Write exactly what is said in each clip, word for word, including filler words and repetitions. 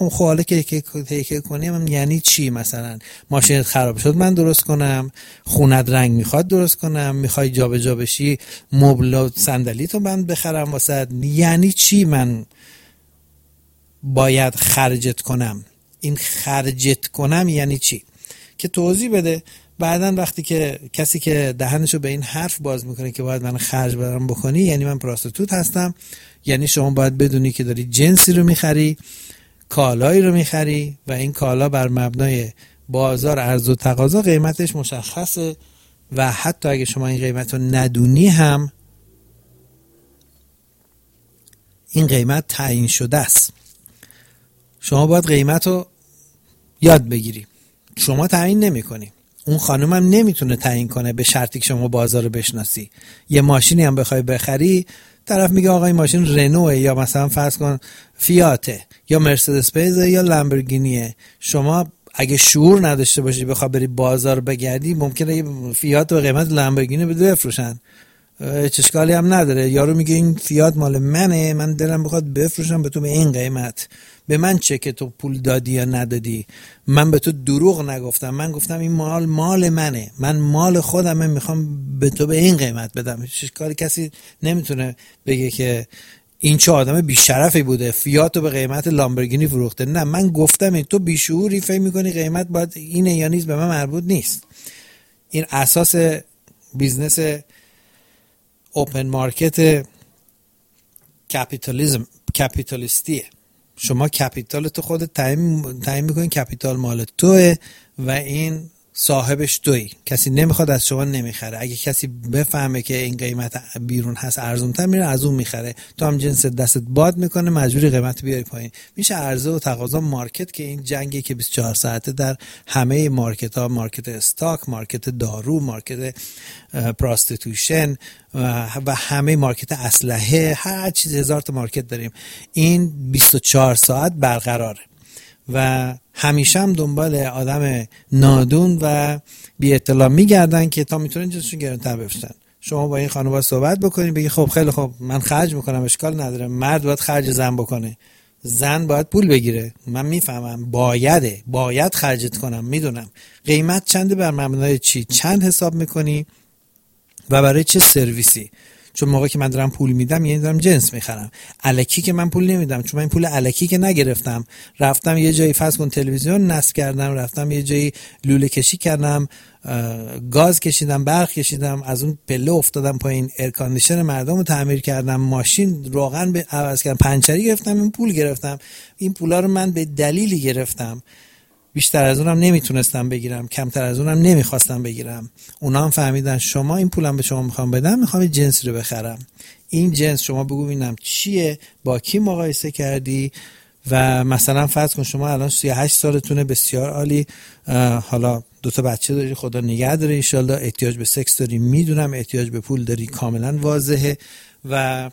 خب حالا که تیکه کنیم یعنی چی؟ مثلا ماشینت خراب شد من درست کنم، خونت رنگ میخواد درست کنم، میخوای جابجا بشی مبل و صندلی تو من بخرم واسه، یعنی چی من باید خرجت کنم؟ این خرجت کنم یعنی چی؟ که توضیح بده. بعدن وقتی که کسی که دهنشو به این حرف باز میکنه که باید من خرج برام بکنی، یعنی من پراستیتوت هستم، یعنی شما باید بدونی که داری جنسی رو میخری، کالایی رو میخری و این کالا بر مبنای بازار عرض و تقاضا قیمتش مشخصه و حتی اگه شما این قیمت رو ندونی هم این قیمت تعیین شده است. شما باید قیمت رو یاد بگیری. شما تعیین نمی کنی، اون خانم هم نمیتونه تعیین کنه به شرطی که شما بازار رو بشناسی. یه ماشینی هم بخوای بخری، طرف میگه آقا این ماشین رنوه یا مثلا فرض کن فیاته یا مرسدس بنز یا لامبورگینیه. شما اگه شعور نداشته باشی بخوای بری بازار بگردی، ممکنه یه فیات به قیمت لامبورگینی بده بفروشن، هیچ اشکالی هم نداره. یارو میگه این فیات مال منه، من دلم بخواد بفروشم به تو به این قیمت، به من چه که تو پول دادی یا ندادی، من به تو دروغ نگفتم، من گفتم این مال مال منه، من مال خودمه، میخوام به تو به این قیمت بدم. هیچ اشکالی، کسی نمیتونه بگه که این چه آدم بیشرفی بوده فیاتو به قیمت لامبورگینی فروخته. نه، من گفتم این تو بیشعوری فکر میکنی قیمت باید اینه یا نیست، به من مربوط نیست. این اساس بیزنس اوپن مارکت کپیتالیسم کپیتالیستیه. شما کپیتال تو خودت تعیین تعیین می‌کنی، کپیتال مال توئه و این صاحبش تویی. کسی نمیخواد از شما نمیخره. اگه کسی بفهمه که این قیمت بیرون هست ارزان‌تر، میره از اون میخره. تو هم جنس دستت باد میکنه، مجبوری قیمت بیاری پایین. میشه عرضه و تقاضا مارکت که این جنگی که بیست و چهار ساعته در همه مارکت ها، مارکت استاک، مارکت دارو، مارکت پراستیتوشن و همه مارکت اسلحه، هر چیز هزار تا مارکت داریم. این بیست و چهار ساعت برقراره و همیشه هم دنبال آدم نادون و بی اطلاع میگردن که تا میتونن جنسشون گرونتر بفروشن. شما با این خانوما صحبت بکنید، بگی خب خیلی خب من خرج میکنم، اشکال نداره. مرد باید خرج زن بکنه، زن باید پول بگیره. من میفهمم بایده، باید خرجت کنم، میدونم. قیمت چنده، بر مبنای چی، چند حساب میکنی و برای چه سرویسی. چون موقعی که من دارم پول میدم یعنی دارم جنس میخرم. الکی که من پول نمیدم، چون من پول الکی که نگرفتم، رفتم یه جایی فرض کن تلویزیون نصب کردم، رفتم یه جایی لوله کشی کردم، گاز کشیدم، برق کشیدم، از اون پله افتادم پایین، ایر کاندیشن مردم رو تعمیر کردم، ماشین روغن به عوض کردم، پنچری گرفتم، این پول گرفتم. این پولا رو من به دلیلی گرفتم، بیشتر از اونم نمیتونستم بگیرم، کمتر از اونم نمیخواستم بگیرم. اونا هم فهمیدن شما این پولم به شما میخوام بدم، میخوام جنسی رو بخرم. این جنس شما بگو ببینم چیه، با کی مقایسه کردی و مثلا فرض کن شما الان سی و هشت سالتونه، بسیار عالی، حالا دو تا بچه داری، خدا نگه داره ان شاءالله، احتیاج به سکس داری، میدونم احتیاج به پول داری، کاملا واضحه و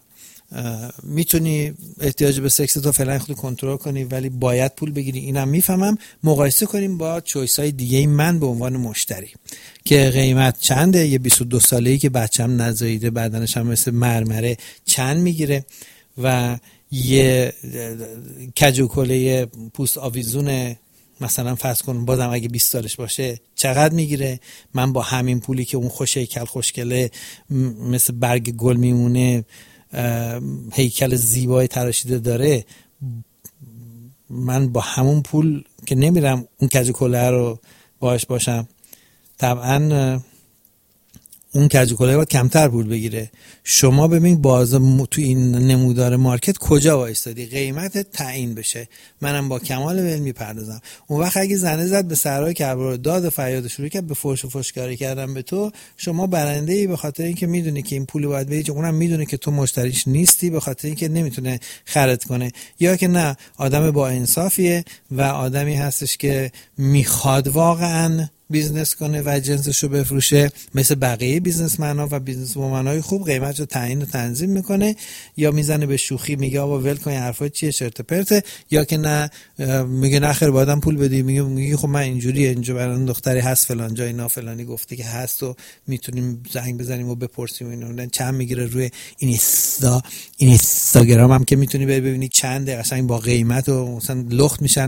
میتونی احتیاج به سکس تو فعلا خود کنترل کنی، ولی باید پول بگیری، اینم میفهمم. مقایسه کنیم با چویس های دیگه من به عنوان مشتری که قیمت چنده. یه بیست و دو ساله‌ای که بچه‌م نزاییده، بدنش هم مثل مرمره، چند میگیره و یه کج و کله پوست آویزون مثلا فرض کن بازم اگه بیست سالش باشه چقدر میگیره. من با همین پولی که اون خوش هیکل خوشگله مثل برگ گل میمونه، هیکل زیبای تراشیده داره، من با همون پول که نمیرم اون کج کله رو باش باشم، طبعا اون کج کله باید کمتر پول بگیره. شما ببین باز تو این نمودار مارکت کجا وایستادی، قیمت تعیین بشه، منم با کمال علم میپردازم. اون وقت اگه زنه زد به صحرای کربلا، داد فریاد شروع کرد به فحش و فحشکاری کردن به تو، شما برنده ای، به خاطر اینکه میدونی که این پول باید بدی، اونم میدونه که تو مشتریش نیستی، به خاطر اینکه نمیتونه خرید کنه. یا که نه، آدم با انصافیه و آدمی هستش که میخواد واقعا بیزنس کنه و جنسش رو بفروشه، مثل بقیه بیزنسمن‌ها و بیزنس وومن‌های خوب قیمت رو تعیین و تنظیم میکنه، یا میزنه به شوخی میگه آقا ول کن حرفا چیه چرت و پرته، یا که نه میگه نه خیر بعدم پول بدی، میگه میگه خب من اینجوریه اینجا برای دختری هست فلان جا اینا فلانی گفته که هست و میتونیم زنگ بزنیم و بپرسیم اینا چند میگیره. روی اینستا اینستاگرام هم که میتونی ببینی چنده، اصلا با قیمت و مثلا لخت میشن